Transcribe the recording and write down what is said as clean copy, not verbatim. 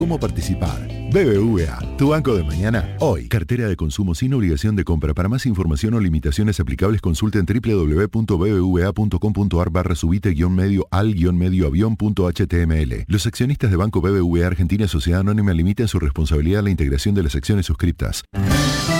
¿Cómo participar? BBVA, tu banco de mañana, hoy. Cartera de consumo sin obligación de compra. Para más información o limitaciones aplicables, consulten www.bbva.com.ar/subite-medio al-medio-avión.html. Los accionistas de Banco BBVA Argentina Sociedad Anónima limitan su responsabilidad a la integración de las acciones suscriptas.